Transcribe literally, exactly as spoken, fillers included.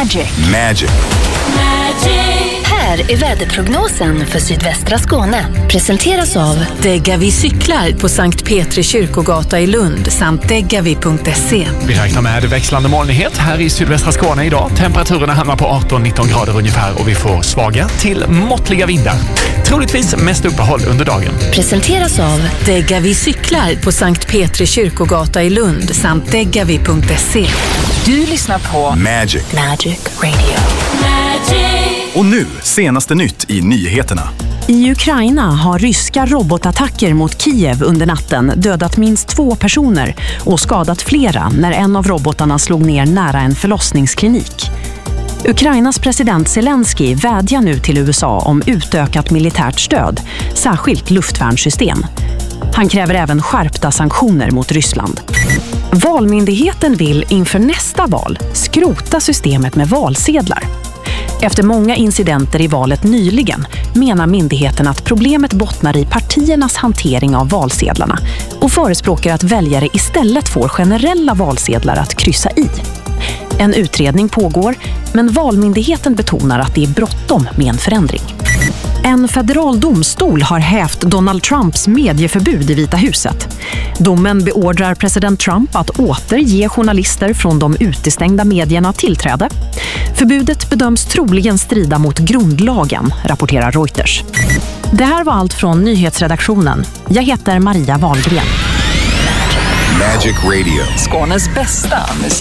Magic. Magic. Här är väderprognosen för sydvästra Skåne. Presenteras av Degavi cyklar på Sankt Petri kyrkogata i Lund samt degavi punkt se. Vi räknar med växlande molnighet här i sydvästra Skåne idag. Temperaturerna hamnar på arton nitton grader ungefär och vi får svaga till måttliga vindar. Troligtvis mest uppehåll under dagen. Presenteras av Degavi cyklar på Sankt Petri kyrkogata i Lund samt degavi punkt se. Du lyssnar på Magic. Magic Radio. Och nu, senaste nytt i nyheterna. I Ukraina har ryska robotattacker mot Kiev under natten dödat minst två personer och skadat flera när en av robotarna slog ner nära en förlossningsklinik. Ukrainas president Zelensky vädjar nu till U S A om utökat militärt stöd, särskilt luftvärnssystem. Han kräver även skärpta sanktioner mot Ryssland. Valmyndigheten vill inför nästa val skrota systemet med valsedlar. Efter många incidenter i valet nyligen menar myndigheten att problemet bottnar i partiernas hantering av valsedlarna och förespråkar att väljare istället får generella valsedlar att kryssa i. En utredning pågår, men Valmyndigheten betonar att det är bråttom med en förändring. En federal domstol har hävt Donald Trumps medieförbud i Vita huset. Domen beordrar president Trump att återge journalister från de utestängda medierna tillträde. Förbudet bedöms troligen strida mot grundlagen, rapporterar Reuters. Det här var allt från nyhetsredaktionen. Jag heter Maria Wahlgren. Magic Radio. Skånes bästa musik.